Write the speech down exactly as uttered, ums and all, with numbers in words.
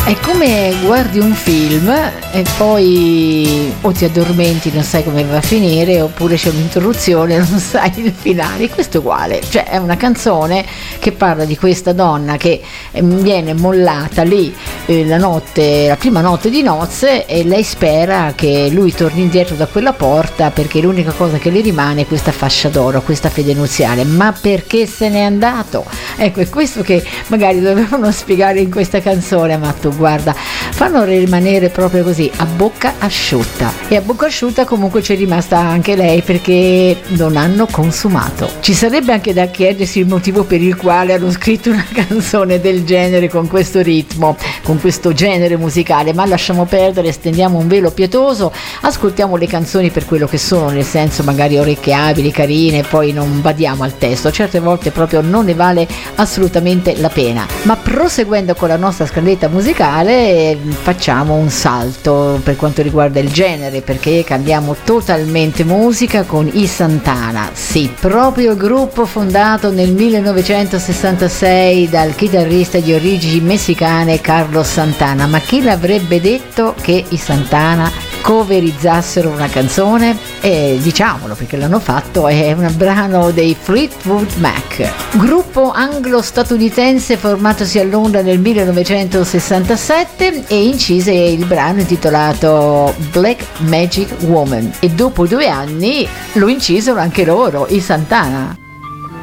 È come guardi un film e poi o ti addormenti, non sai come va a finire, oppure c'è un'interruzione, non sai il finale. Questo è uguale, cioè è una canzone che parla di questa donna che viene mollata lì eh, la notte, la prima notte di nozze, e lei spera che lui torni indietro da quella porta perché l'unica cosa che le rimane è questa fascia d'oro, questa fede nuziale. Ma perché se n'è andato? Ecco, è questo che magari dovevano spiegare in questa canzone, ma tu guarda, fanno rimanere proprio così a bocca asciutta, e a bocca asciutta comunque c'è rimasta anche lei, perché non hanno consumato. Ci sarebbe anche da chiedersi il motivo per il quale hanno scritto una canzone del genere con questo ritmo, con questo genere musicale, ma lasciamo perdere, stendiamo un velo pietoso, ascoltiamo le canzoni per quello che sono, nel senso magari orecchiabili, carine, poi non badiamo al testo, certe volte proprio non ne vale assolutamente la pena. Ma proseguendo con la nostra scaletta musicale, facciamo un salto per quanto riguarda il genere, perché cambiamo totalmente musica con i Santana. Sì, proprio il gruppo fondato nel millenovecentosessantasei dal chitarrista di origini messicane Carlos Santana. Ma chi l'avrebbe detto che i Santana coverizzassero una canzone? E diciamolo, perché l'hanno fatto, è un brano dei Fleetwood Mac, gruppo anglo-statunitense formatosi a Londra nel millenovecentosessantasette, e incise il brano intitolato Black Magic Woman, e dopo due anni lo incisero anche loro, i Santana.